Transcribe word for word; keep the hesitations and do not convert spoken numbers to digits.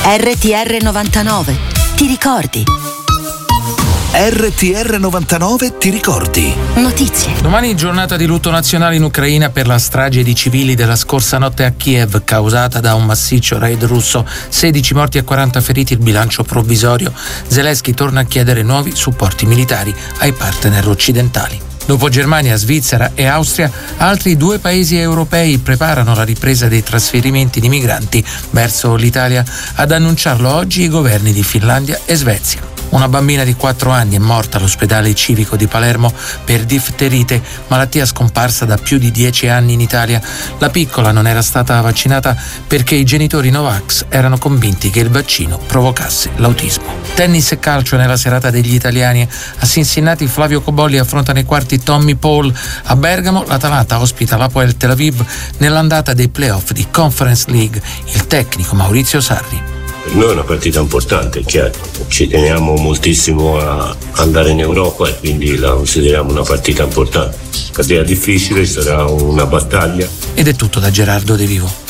R T R novantanove, ti ricordi? R T R novantanove, ti ricordi? Notizie. Domani giornata di lutto nazionale in Ucraina per la strage di civili della scorsa notte a Kiev causata da un massiccio raid russo. sedici morti e quaranta feriti il bilancio provvisorio. Zelensky torna a chiedere nuovi supporti militari ai partner occidentali. Dopo Germania, Svizzera e Austria, altri due paesi europei preparano la ripresa dei trasferimenti di migranti verso l'Italia. Ad annunciarlo oggi i governi di Finlandia e Svezia. Una bambina di quattro anni è morta all'ospedale civico di Palermo per difterite, malattia scomparsa da più di dieci anni in Italia. La piccola non era stata vaccinata perché i genitori Novax erano convinti che il vaccino provocasse l'autismo. Tennis e calcio nella serata degli italiani. A Cincinnati Flavio Cobolli affronta nei quarti Tommy Paul. A Bergamo l'Atalanta ospita l'Hapoel Tel Aviv nell'andata dei playoff di Conference League. Il tecnico Maurizio Sarri. Per noi è una partita importante, è chiaro. Ci teniamo moltissimo a andare in Europa e quindi la consideriamo una partita importante. Partita difficile, sarà una battaglia. Ed è tutto da Gerardo De Vivo.